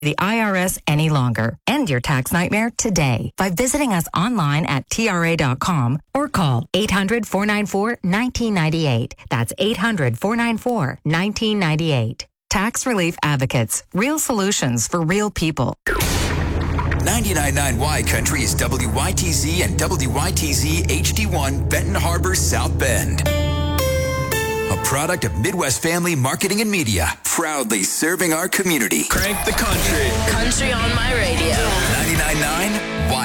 the IRS any longer. End your tax nightmare today by visiting us online at TRA.com or call 800-494-1998. That's 800-494-1998. Tax Relief Advocates. Real solutions for real people. 99.9 Y Country is WYTZ and WYTZ HD1 Benton Harbor, South Bend. A product of Midwest Family Marketing and Media, proudly serving our community. Crank the country. Country on my radio. 99.9